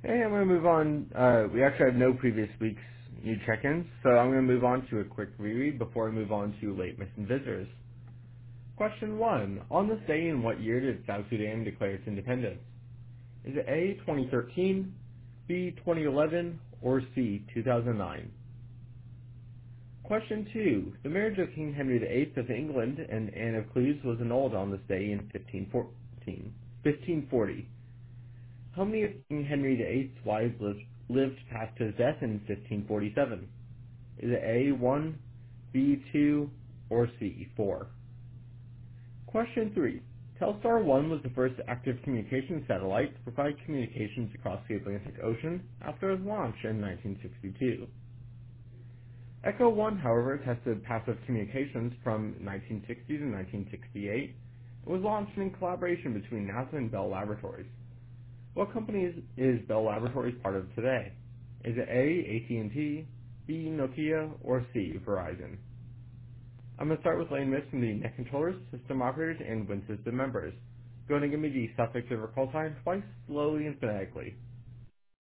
Hey, I'm going to move on. We actually have no previous week's new check-ins, so I'm going to move on to a quick reread before I move on to late missing visitors. Question 1. On this day, in what year did South Sudan declare its independence? Is it A, 2013, B, 2011, or C, 2009? Question 2. The marriage of King Henry VIII of England and Anne of Cleves was annulled on this day in 1540. How many of King Henry VIII's wives lived past his death in 1547? Is it A, 1, B, 2, or C, 4? Question 3. Telstar 1 was the first active communications satellite to provide communications across the Atlantic Ocean after its launch in 1962. Echo 1, however, tested passive communications from 1960 to 1968 and was launched in collaboration between NASA and Bell Laboratories. What company is Bell Laboratories part of today? Is it A, AT&T, B, Nokia, or C, Verizon? I'm going to start with lane miss from the net controllers, system operators, and Win system members. Go ahead and give me the suffix of recall sign twice, slowly and phonetically.